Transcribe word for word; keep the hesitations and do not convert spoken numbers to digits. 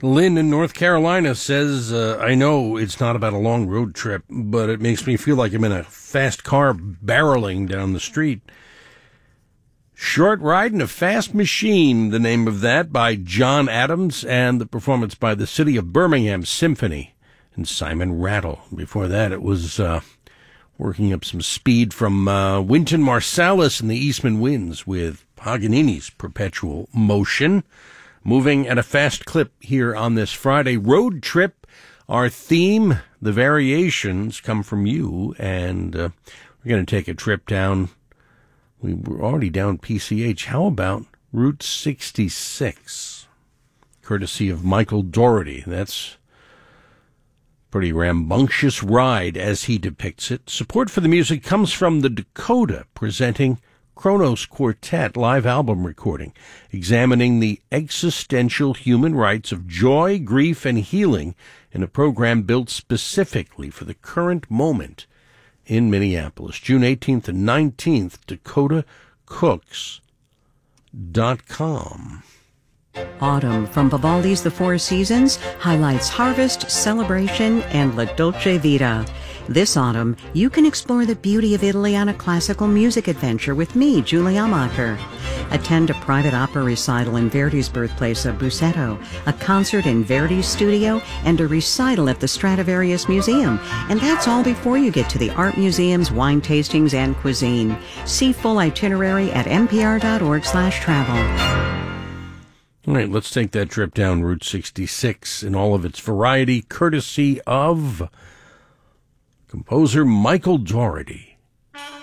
Lynn in North Carolina says, uh, I know it's not about a long road trip, but it makes me feel like I'm in a fast car barreling down the street. Short Ride in a Fast Machine, the name of that, by John Adams, and the performance by the City of Birmingham Symphony and Simon Rattle. Before that, it was uh, working up some speed from uh, Wynton Marsalis and the Eastman Winds with Paganini's Perpetual Motion. Moving at a fast clip here on this Friday road trip. Our theme, the variations, come from you, and uh, we're going to take a trip down. We were already down P C H. How about Route sixty-six? Courtesy of Michael Dougherty. That's a pretty rambunctious ride as he depicts it. Support for the music comes from the Dakota, presenting Kronos Quartet live album recording, examining the existential human rights of joy, grief, and healing in a program built specifically for the current moment in Minneapolis. June eighteenth and nineteenth, dakota cooks dot com. Autumn from Vivaldi's The Four Seasons highlights harvest, celebration, and La Dolce Vita. This autumn, you can explore the beauty of Italy on a classical music adventure with me, Julie Amacher. Attend a private opera recital in Verdi's birthplace of Busseto, a concert in Verdi's studio, and a recital at the Stradivarius Museum. And that's all before you get to the art museums, wine tastings, and cuisine. See full itinerary at npr.org slash travel. All right, let's take that trip down Route sixty-six in all of its variety, courtesy of composer Michael Dougherty.